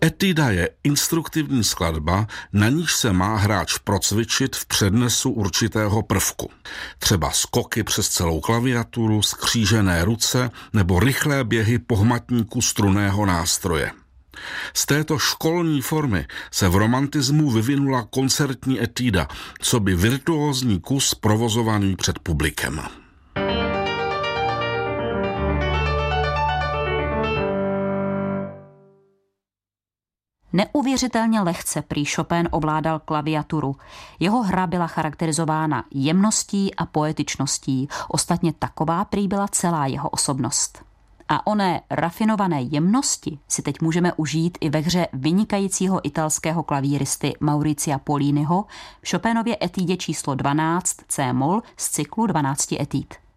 Etuda je instruktivní skladba, na níž se má hráč procvičit v přednesu určitého prvku. Třeba skoky přes celou klaviaturu, skřížené ruce nebo rychlé běhy pohmatníku strunného nástroje. Z této školní formy se v romantismu vyvinula koncertní etuda, coby virtuózní kus provozovaný před publikem. Neuvěřitelně lehce prý Chopin ovládal klaviaturu. Jeho hra byla charakterizována jemností a poetičností. Ostatně taková prý byla celá jeho osobnost. A oné rafinované jemnosti si teď můžeme užít i ve hře vynikajícího italského klavíristy Mauricia Polliniho v Chopinově etýdě číslo 12 C-moll z cyklu 12 etýd.